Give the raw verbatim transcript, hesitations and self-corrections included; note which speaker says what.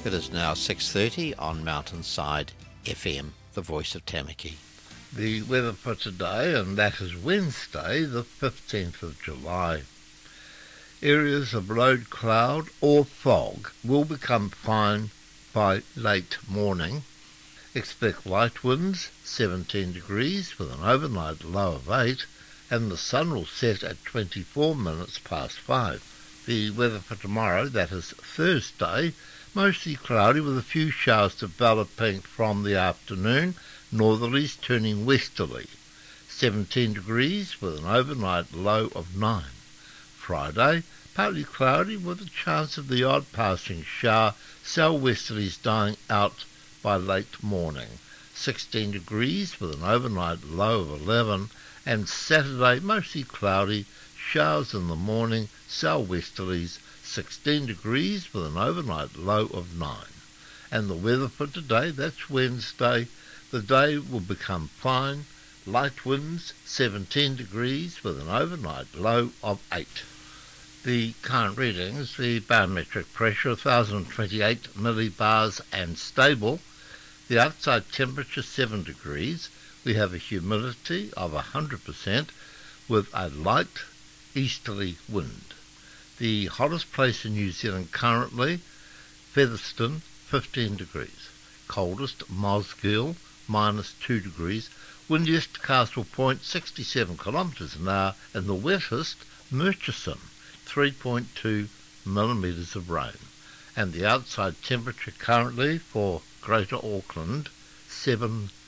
Speaker 1: It is now six thirty on Mountainside F M, the voice of Tamaki.
Speaker 2: The weather for today, and that is Wednesday, the fifteenth of July. Areas of low cloud or fog will become fine by late morning. Expect light winds, seventeen degrees, with an overnight low of eight, and the sun will set at twenty-four minutes past five. The weather for tomorrow, that is Thursday, mostly cloudy with a few showers developing from the afternoon, northerlies turning westerly. seventeen degrees with an overnight low of nine. Friday, partly cloudy with a chance of the odd passing shower, southwesterlies dying out by late morning. sixteen degrees with an overnight low of eleven, and Saturday mostly cloudy, showers in the morning, southwesterlies, sixteen degrees with an overnight low of nine. And the weather for today, that's Wednesday, the day will become fine, light winds, seventeen degrees with an overnight low of eight. The current readings, the barometric pressure one thousand twenty-eight millibars and stable, the outside temperature seven degrees, we have a humidity of one hundred percent with a light easterly wind. The hottest place in New Zealand currently, Featherston, fifteen degrees. Coldest, Mosgiel, minus two degrees. Windiest, Castle Point, sixty-seven kilometres an hour. And the wettest, Murchison, three point two millimetres of rain. And the outside temperature currently for Greater Auckland, seven